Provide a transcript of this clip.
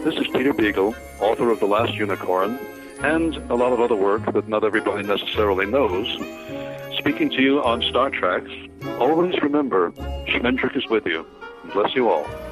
This is Peter Beagle, author of The Last Unicorn, and a lot of other work that not everybody necessarily knows, speaking to you on Star Trek. Always remember, Schmendrick is with you. Bless you all.